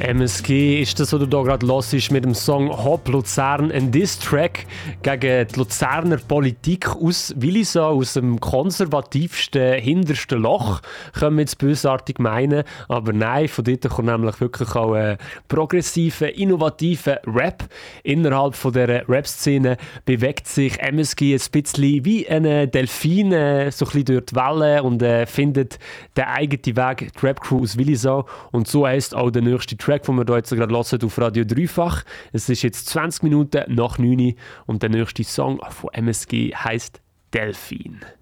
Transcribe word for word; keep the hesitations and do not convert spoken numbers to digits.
M S G ist das, was du hier gerade hörst, mit dem Song «Hop Luzern», ein Diss-Track gegen die Luzerner Politik aus Willisau, aus dem konservativsten, hintersten Loch, können wir jetzt bösartig meinen. Aber nein, von dort kommt nämlich wirklich auch ein progressiver, innovativer Rap. Innerhalb von dieser Rap-Szene bewegt sich M S G ein bisschen wie ein Delfin äh, so ein bisschen durch die Wellen und äh, findet den eigenen Weg, die Rap-Crew aus Willisau. Und so heisst auch der nächste Track, den wir hier jetzt gerade hören, auf Radio Dreifach. Es ist jetzt zwanzig Minuten nach neun und der nächste Song von M S G heisst «Delfin».